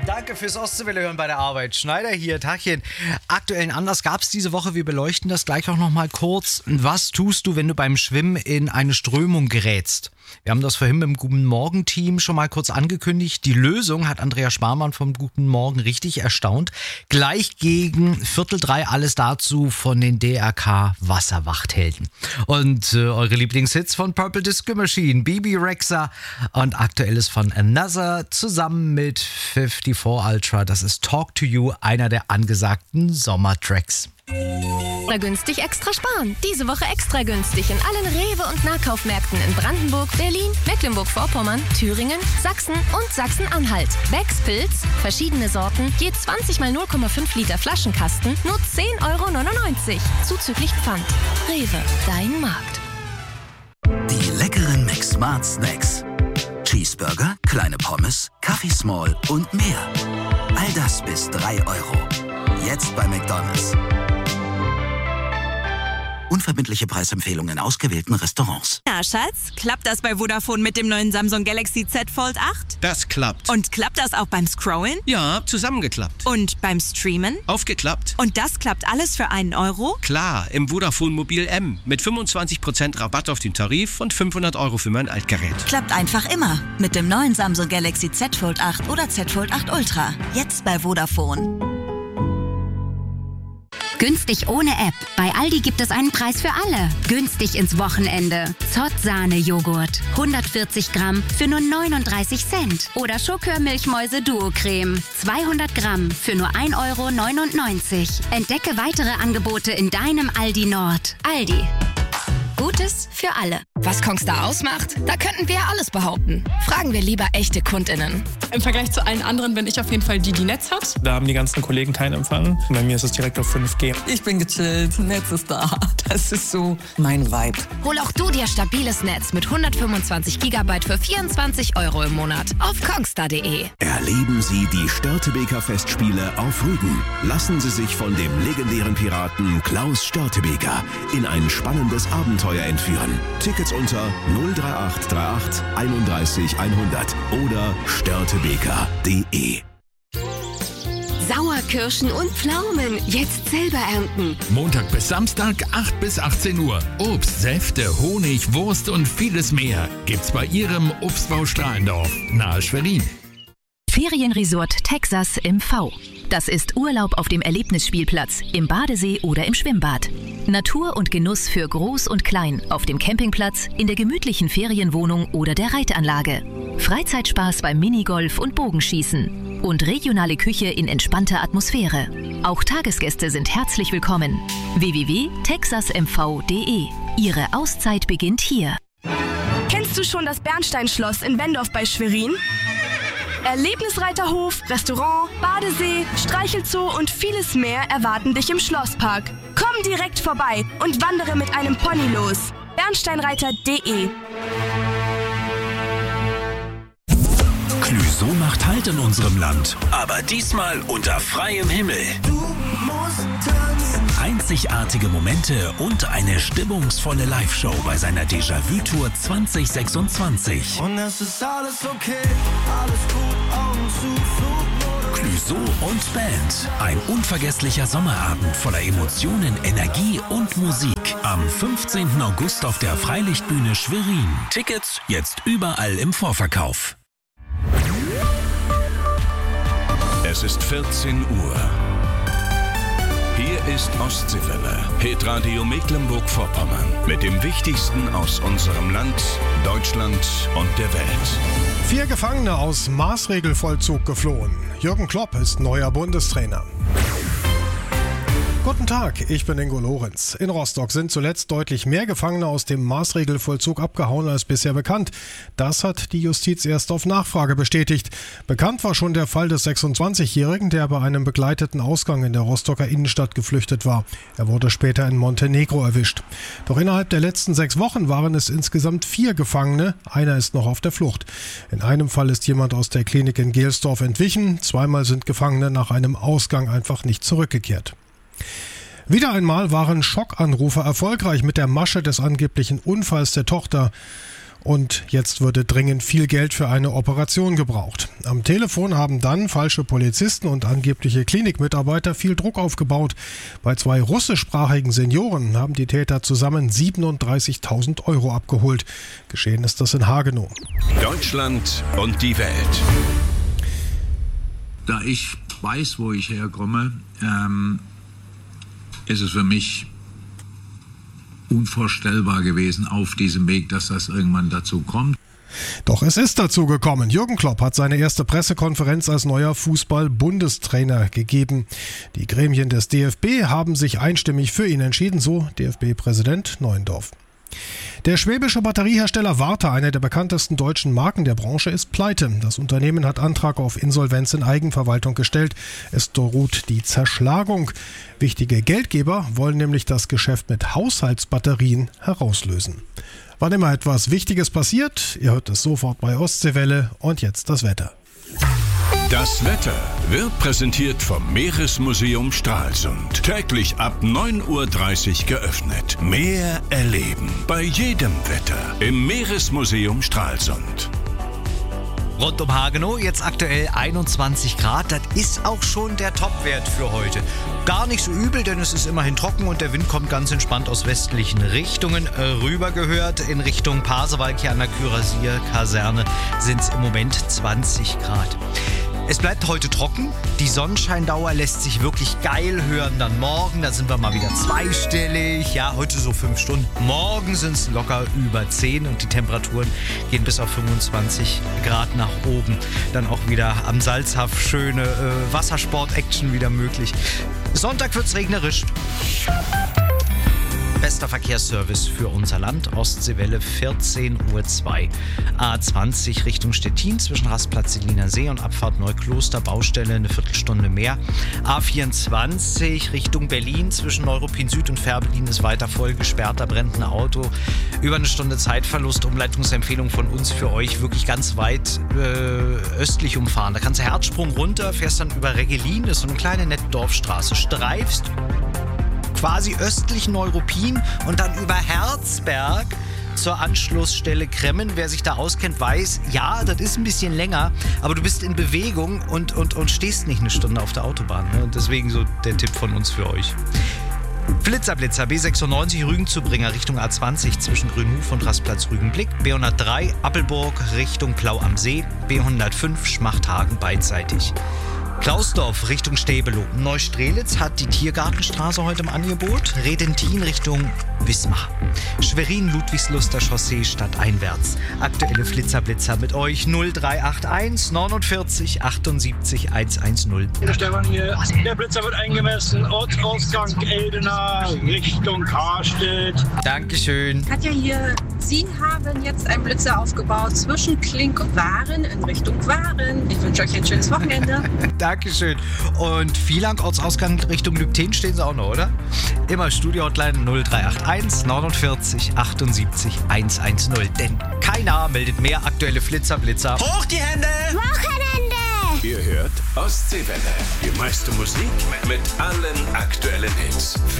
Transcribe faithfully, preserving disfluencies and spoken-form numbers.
Danke fürs Ostseewelle hören bei der Arbeit. Schneider hier, Tachchen. Aktuellen Anlass gab es diese Woche. Wir beleuchten das gleich auch noch mal kurz. Was tust du, wenn du beim Schwimmen in eine Strömung gerätst? Wir haben das vorhin mit dem Guten Morgen-Team schon mal kurz angekündigt. Die Lösung hat Andrea Sparmann vom Guten Morgen richtig erstaunt. Gleich gegen Viertel drei alles dazu von den D R K-Wasserwachthelden. Und äh, eure Lieblingshits von Purple Disco Machine, Bibi Rexha und aktuelles von Another zusammen mit fünfundfünfzig Ultra. Das ist Talk to You, einer der angesagten Sommertracks. Extra günstig, extra sparen. Diese Woche extra günstig in allen Rewe- und Nahkaufmärkten in Brandenburg, Berlin, Mecklenburg-Vorpommern, Thüringen, Sachsen und Sachsen-Anhalt. Becks Pilz, verschiedene Sorten, je zwanzig mal null Komma fünf Liter Flaschenkasten, nur zehn Euro neunundneunzig. Zuzüglich Pfand. Rewe, dein Markt. Die leckeren McSmart Snacks. Cheeseburger, kleine Pommes, Kaffee Small und mehr. All das bis drei Euro. Jetzt bei McDonald's. Unverbindliche Preisempfehlungen in ausgewählten Restaurants. Na, Schatz, klappt das bei Vodafone mit dem neuen Samsung Galaxy Z Fold acht? Das klappt. Und klappt das auch beim Scrollen? Ja, zusammengeklappt. Und beim Streamen? Aufgeklappt. Und das klappt alles für einen Euro? Klar, im Vodafone Mobil M. Mit fünfundzwanzig Prozent Rabatt auf den Tarif und fünfhundert Euro für mein Altgerät. Klappt einfach immer. Mit dem neuen Samsung Galaxy Z Fold acht oder Z Fold acht Ultra. Jetzt bei Vodafone. Günstig ohne App. Bei Aldi gibt es einen Preis für alle. Günstig ins Wochenende. Zott-Sahne-Joghurt. hundertvierzig Gramm für nur neununddreißig Cent. Oder Schokör-Milchmäuse-Duo-Creme. zweihundert Gramm für nur ein Euro neunundneunzig. Entdecke weitere Angebote in deinem Aldi Nord. Aldi. Gutes für alle. Was Kongstar ausmacht? Da könnten wir ja alles behaupten. Fragen wir lieber echte KundInnen. Im Vergleich zu allen anderen bin ich auf jeden Fall die, die Netz hat. Da haben die ganzen Kollegen keinen Empfang. Bei mir ist es direkt auf fünf G. Ich bin gechillt, Netz ist da. Das ist so mein Vibe. Hol auch du dir stabiles Netz mit hundertfünfundzwanzig Gigabyte für vierundzwanzig Euro im Monat auf kongstar punkt de. Erleben Sie die Störtebeker Festspiele auf Rügen. Lassen Sie sich von dem legendären Piraten Klaus Störtebeker in ein spannendes Abenteuer entführen. Tickets unter null drei acht drei acht einunddreißig hundert oder störtebeker punkt de. Sauerkirschen und Pflaumen jetzt selber ernten. Montag bis Samstag, acht bis achtzehn Uhr. Obst, Säfte, Honig, Wurst und vieles mehr gibt's bei Ihrem Obstbau Strahlendorf, nahe Schwerin. Ferienresort Texas im V. Das ist Urlaub auf dem Erlebnisspielplatz, im Badesee oder im Schwimmbad. Natur und Genuss für Groß und Klein, auf dem Campingplatz, in der gemütlichen Ferienwohnung oder der Reitanlage. Freizeitspaß beim Minigolf und Bogenschießen. Und regionale Küche in entspannter Atmosphäre. Auch Tagesgäste sind herzlich willkommen. w w w punkt texas m v punkt de. Ihre Auszeit beginnt hier. Kennst du schon das Bernsteinschloss in Wendorf bei Schwerin? Erlebnisreiterhof, Restaurant, Badesee, Streichelzoo und vieles mehr erwarten dich im Schlosspark. Komm direkt vorbei und wandere mit einem Pony los. bernsteinreiter punkt de. Clüso macht Halt in unserem Land, aber diesmal unter freiem Himmel. Du musst tanzen. Einzigartige Momente und eine stimmungsvolle Live-Show bei seiner Déjà-vu-Tour zwanzig sechsundzwanzig. Und es ist alles okay, alles gut, Augen zu, Flug. Clüso und Band. Ein unvergesslicher Sommerabend voller Emotionen, Energie und Musik. Am fünfzehnten August auf der Freilichtbühne Schwerin. Tickets jetzt überall im Vorverkauf. Es ist vierzehn Uhr. Hier ist Ostseewelle, Hitradio Mecklenburg-Vorpommern. Mit dem Wichtigsten aus unserem Land, Deutschland und der Welt. Vier Gefangene aus Maßregelvollzug geflohen. Jürgen Klopp ist neuer Bundestrainer. Guten Tag, ich bin Ingo Lorenz. In Rostock sind zuletzt deutlich mehr Gefangene aus dem Maßregelvollzug abgehauen als bisher bekannt. Das hat die Justiz erst auf Nachfrage bestätigt. Bekannt war schon der Fall des sechsundzwanzigjährigen, der bei einem begleiteten Ausgang in der Rostocker Innenstadt geflüchtet war. Er wurde später in Montenegro erwischt. Doch innerhalb der letzten sechs Wochen waren es insgesamt vier Gefangene. Einer ist noch auf der Flucht. In einem Fall ist jemand aus der Klinik in Gelsdorf entwichen. Zweimal sind Gefangene nach einem Ausgang einfach nicht zurückgekehrt. Wieder einmal waren Schockanrufer erfolgreich mit der Masche des angeblichen Unfalls der Tochter. und jetzt würde dringend viel Geld für eine Operation gebraucht. Am Telefon haben dann falsche Polizisten und angebliche Klinikmitarbeiter viel Druck aufgebaut. Bei zwei russischsprachigen Senioren haben die Täter zusammen siebenunddreißigtausend Euro abgeholt. Geschehen ist das in Hagenow. Deutschland und die Welt. Da ich weiß, wo ich herkomme, ähm, ist es für mich unvorstellbar gewesen auf diesem Weg, dass das irgendwann dazu kommt. Doch es ist dazu gekommen. Jürgen Klopp hat seine erste Pressekonferenz als neuer Fußball-Bundestrainer gegeben. Die Gremien des D F B haben sich einstimmig für ihn entschieden, so D F B-Präsident Neuendorf. Der schwäbische Batteriehersteller Varta, eine der bekanntesten deutschen Marken der Branche, ist pleite. Das Unternehmen hat Antrag auf Insolvenz in Eigenverwaltung gestellt. Es droht die Zerschlagung. Wichtige Geldgeber wollen nämlich das Geschäft mit Haushaltsbatterien herauslösen. Wann immer etwas Wichtiges passiert, ihr hört es sofort bei Ostseewelle. Und jetzt das Wetter. Das Wetter wird präsentiert vom Meeresmuseum Stralsund. Täglich ab neun Uhr dreißig geöffnet. Meer erleben bei jedem Wetter im Meeresmuseum Stralsund. Rund um Hagenow jetzt aktuell einundzwanzig Grad. Das ist auch schon der Topwert für heute. Gar nicht so übel, denn es ist immerhin trocken und der Wind kommt ganz entspannt aus westlichen Richtungen rüber gehört. In Richtung Pasewalk hier an der Kürassier-Kaserne sind es im Moment zwanzig Grad. Es bleibt heute trocken. Die Sonnenscheindauer lässt sich wirklich geil hören. Dann morgen, da sind wir mal wieder zweistellig. Ja, heute so fünf Stunden. Morgen sind es locker über zehn und die Temperaturen gehen bis auf fünfundzwanzig Grad nach oben. Dann auch wieder am Salzhaff schöne äh, Wassersport-Action wieder möglich. Sonntag wird's regnerisch. Bester Verkehrsservice für unser Land. Ostseewelle vierzehn Uhr zwei. A zwanzig Richtung Stettin zwischen Rastplatz Seliner See und Abfahrt Neukloster. Baustelle eine Viertelstunde mehr. A vierundzwanzig Richtung Berlin zwischen Neuruppin Süd und Fährberlin ist weiter voll gesperrt. Da brennt ein Auto. Über eine Stunde Zeitverlust. Umleitungsempfehlung von uns für euch. Wirklich ganz weit äh, östlich umfahren. Da kannst du Herzsprung runter, fährst dann über Reggelin. Das ist so eine kleine nette Dorfstraße. Streifst quasi östlich Neuruppin und dann über Herzberg zur Anschlussstelle Kremmen. Wer sich da auskennt, weiß, ja, das ist ein bisschen länger, aber du bist in Bewegung und, und, und stehst nicht eine Stunde auf der Autobahn. Ne? Und deswegen so der Tipp von uns für euch. Flitzer-Blitzer, B sechsundneunzig Rügen-Zubringer Richtung A zwanzig zwischen Grünhof und Rastplatz Rügenblick, B hundertdrei Appelburg Richtung Plau am See, B hundertfünf Schmachthagen beidseitig. Klausdorf Richtung Stäbelow. Neustrelitz hat die Tiergartenstraße heute im Angebot. Redentin Richtung Wismar. Schwerin Ludwigsluster Chaussee stadteinwärts. Aktuelle Flitzerblitzer mit euch null drei acht eins neunundvierzig achtundsiebzig hundertzehn. Der Stefan hier. Der Blitzer wird eingemessen. Ortsausgang Eldena Richtung Karstedt. Dankeschön. Katja hier. Sie haben jetzt einen Blitzer aufgebaut zwischen Klink und Waren in Richtung Waren. Ich wünsche euch ein schönes Wochenende. Dankeschön. Und Vielang, Ortsausgang Richtung Lübten stehen sie auch noch, oder? Immer Studio-Hotline null drei acht eins neunundvierzig achtundsiebzig hundertzehn. Denn keiner meldet mehr aktuelle Flitzer-Blitzer. Hoch die Hände! Wochenende! Ihr hört Ostseewelle. Die meiste Musik mit allen aktuellen Hits.